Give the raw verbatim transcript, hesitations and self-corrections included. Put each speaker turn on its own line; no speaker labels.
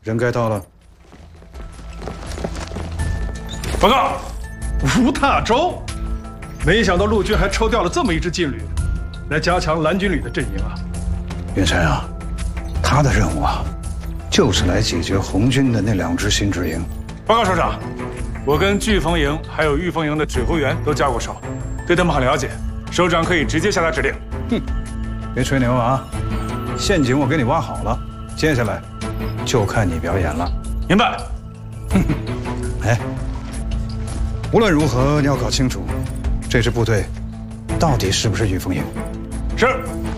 人该到了。
报告，吴大洲，没想到陆军还抽调了这么一支劲旅，来加强蓝军旅的阵营啊。
云晨啊，他的任务啊，就是来解决红军的那两支新支营。
报告首长，我跟巨峰营还有玉峰营的指挥员都交过手，对他们很了解。首长可以直接下达指令。
哼，别吹牛啊！陷阱我给你挖好了，接下来就看你表演了。
明白。
哎，无论如何，你要搞清楚，这支部队到底是不是玉峰营。
是。